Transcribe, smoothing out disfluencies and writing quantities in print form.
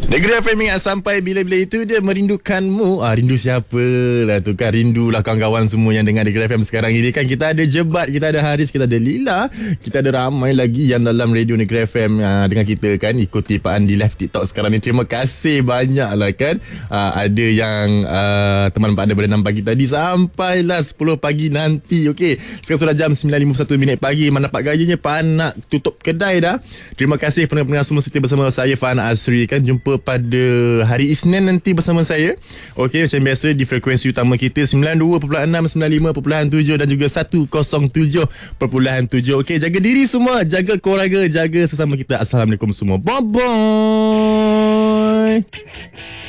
Negeri FM ingat sampai bila-bila itu dia merindukanmu. Rindu siapa lah tu kan. Rindulah kawan-kawan semua yang dengar Negeri FM sekarang ini kan. Kita ada Jebat, kita ada Haris, kita ada Lila, kita ada ramai lagi yang dalam radio Negeri FM dengan kita kan. Ikuti Pak Andi live TikTok sekarang ni. Terima kasih banyak lah kan. Ada yang teman Pak Andi boleh nampak kita tadi sampailah 10 pagi nanti. Okey, sekarang sudah jam 9.51 pagi. Mana Pak Gayanya Pak nak tutup kedai dah. Terima kasih pendengar-pendengar semua setia bersama saya Fahana Asri kan. Jumpa pada hari Isnin nanti bersama saya. Okey, macam biasa di frekuensi utama kita 92.6, 95.7 dan juga 107.7. Okey, jaga diri semua, jaga keluarga, jaga sesama kita. Assalamualaikum semua. Bye bye.